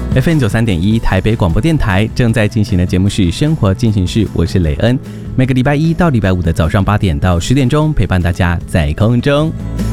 FM93.1 台北广播电台正在进行的节目是生活进行式，我是雷恩。每个礼拜一到礼拜五的早上8点到10点钟，陪伴大家在空中。